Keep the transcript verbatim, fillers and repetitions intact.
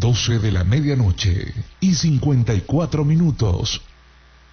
doce de la medianoche y cincuenta y cuatro minutos.